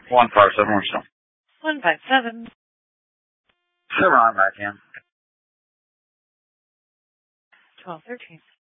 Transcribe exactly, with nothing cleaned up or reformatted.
One five seven, we're still. One five seven. Seven on back in. Twelve thirteen.